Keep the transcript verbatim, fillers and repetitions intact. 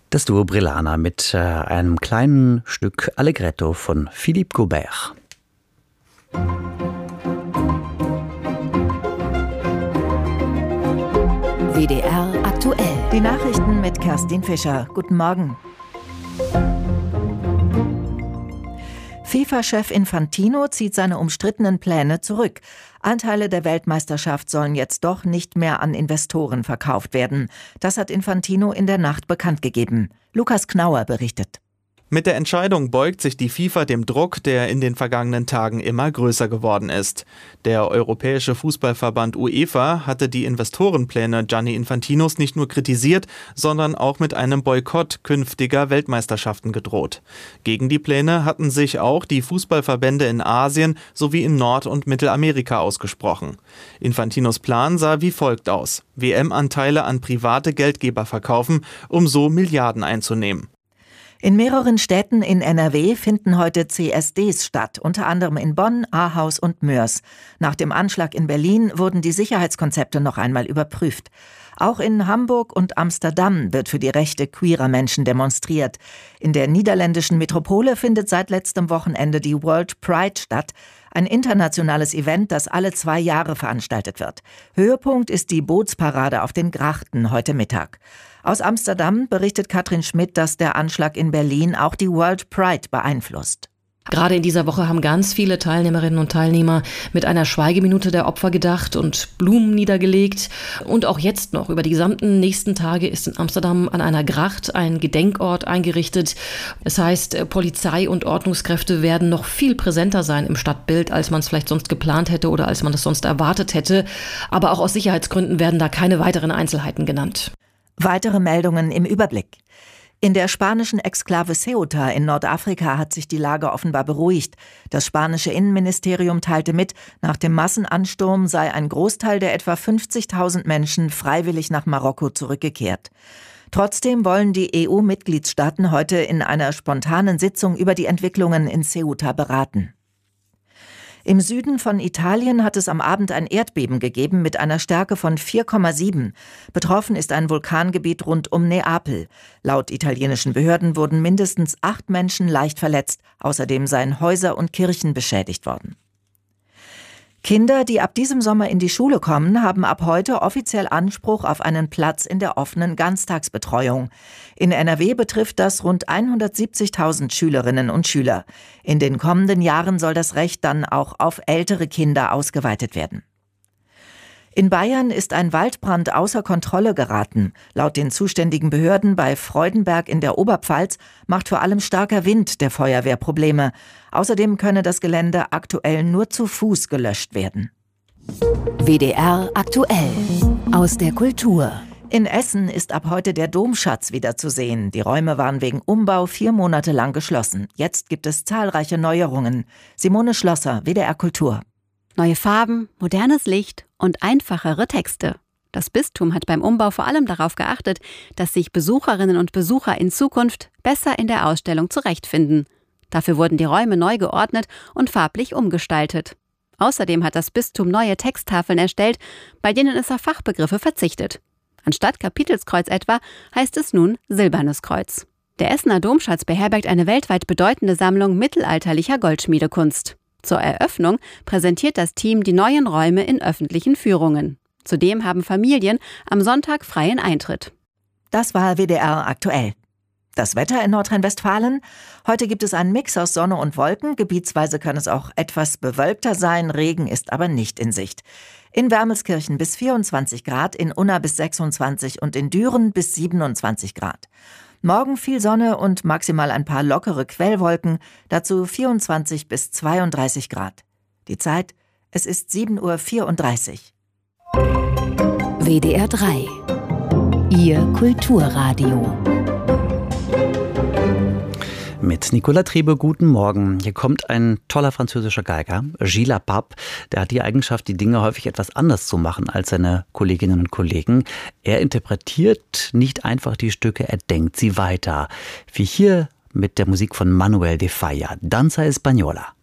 Das Duo Brillana mit äh, einem kleinen Stück Allegretto von Philippe Gaubert. W D R aktuell. Die Nachrichten mit Kerstin Fischer. Guten Morgen. FIFA-Chef Infantino zieht seine umstrittenen Pläne zurück. Anteile der Weltmeisterschaft sollen jetzt doch nicht mehr an Investoren verkauft werden. Das hat Infantino in der Nacht bekannt gegeben. Lukas Knauer berichtet. Mit der Entscheidung beugt sich die FIFA dem Druck, der in den vergangenen Tagen immer größer geworden ist. Der Europäische Fußballverband UEFA hatte die Investorenpläne Gianni Infantinos nicht nur kritisiert, sondern auch mit einem Boykott künftiger Weltmeisterschaften gedroht. Gegen die Pläne hatten sich auch die Fußballverbände in Asien sowie in Nord- und Mittelamerika ausgesprochen. Infantinos Plan sah wie folgt aus: W M-Anteile an private Geldgeber verkaufen, um so Milliarden einzunehmen. In mehreren Städten in N R W finden heute C S Ds statt, unter anderem in Bonn, Ahaus und Moers. Nach dem Anschlag in Berlin wurden die Sicherheitskonzepte noch einmal überprüft. Auch in Hamburg und Amsterdam wird für die Rechte queerer Menschen demonstriert. In der niederländischen Metropole findet seit letztem Wochenende die World Pride statt, ein internationales Event, das alle zwei Jahre veranstaltet wird. Höhepunkt ist die Bootsparade auf den Grachten heute Mittag. Aus Amsterdam berichtet Katrin Schmidt, dass der Anschlag in Berlin auch die World Pride beeinflusst. Gerade in dieser Woche haben ganz viele Teilnehmerinnen und Teilnehmer mit einer Schweigeminute der Opfer gedacht und Blumen niedergelegt. Und auch jetzt noch, über die gesamten nächsten Tage, ist in Amsterdam an einer Gracht ein Gedenkort eingerichtet. Das heißt, Polizei und Ordnungskräfte werden noch viel präsenter sein im Stadtbild, als man es vielleicht sonst geplant hätte oder als man es sonst erwartet hätte. Aber auch aus Sicherheitsgründen werden da keine weiteren Einzelheiten genannt. Weitere Meldungen im Überblick. In der spanischen Exklave Ceuta in Nordafrika hat sich die Lage offenbar beruhigt. Das spanische Innenministerium teilte mit, nach dem Massenansturm sei ein Großteil der etwa fünfzigtausend Menschen freiwillig nach Marokko zurückgekehrt. Trotzdem wollen die E U-Mitgliedstaaten heute in einer spontanen Sitzung über die Entwicklungen in Ceuta beraten. Im Süden von Italien hat es am Abend ein Erdbeben gegeben mit einer Stärke von vier Komma sieben. Betroffen ist ein Vulkangebiet rund um Neapel. Laut italienischen Behörden wurden mindestens acht Menschen leicht verletzt. Außerdem seien Häuser und Kirchen beschädigt worden. Kinder, die ab diesem Sommer in die Schule kommen, haben ab heute offiziell Anspruch auf einen Platz in der offenen Ganztagsbetreuung. In N R W betrifft das rund hundertsiebzigtausend Schülerinnen und Schüler. In den kommenden Jahren soll das Recht dann auch auf ältere Kinder ausgeweitet werden. In Bayern ist ein Waldbrand außer Kontrolle geraten. Laut den zuständigen Behörden bei Freudenberg in der Oberpfalz macht vor allem starker Wind der Feuerwehr Probleme. Außerdem könne das Gelände aktuell nur zu Fuß gelöscht werden. W D R aktuell. Aus der Kultur. In Essen ist ab heute der Domschatz wieder zu sehen. Die Räume waren wegen Umbau vier Monate lang geschlossen. Jetzt gibt es zahlreiche Neuerungen. Simone Schlosser, W D R Kultur. Neue Farben, modernes Licht und einfachere Texte. Das Bistum hat beim Umbau vor allem darauf geachtet, dass sich Besucherinnen und Besucher in Zukunft besser in der Ausstellung zurechtfinden. Dafür wurden die Räume neu geordnet und farblich umgestaltet. Außerdem hat das Bistum neue Texttafeln erstellt, bei denen es auf Fachbegriffe verzichtet. Anstatt Kapitelskreuz etwa heißt es nun Silbernes Kreuz. Der Essener Domschatz beherbergt eine weltweit bedeutende Sammlung mittelalterlicher Goldschmiedekunst. Zur Eröffnung präsentiert das Team die neuen Räume in öffentlichen Führungen. Zudem haben Familien am Sonntag freien Eintritt. Das war W D R aktuell. Das Wetter in Nordrhein-Westfalen? Heute gibt es einen Mix aus Sonne und Wolken. Gebietsweise kann es auch etwas bewölkter sein. Regen ist aber nicht in Sicht. In Wermelskirchen bis vierundzwanzig Grad, in Unna bis sechsundzwanzig und in Düren bis siebenundzwanzig Grad. Morgen viel Sonne und maximal ein paar lockere Quellwolken, dazu vierundzwanzig bis zweiunddreißig Grad. Die Zeit, es ist sieben Uhr vierunddreißig. W D R drei. Ihr Kulturradio. Mit Nicolas Trebe, guten Morgen. Hier kommt ein toller französischer Geiger, Gilles Lapape. Der hat die Eigenschaft, die Dinge häufig etwas anders zu machen als seine Kolleginnen und Kollegen. Er interpretiert nicht einfach die Stücke, er denkt sie weiter. Wie hier mit der Musik von Manuel de Falla, Danza Española.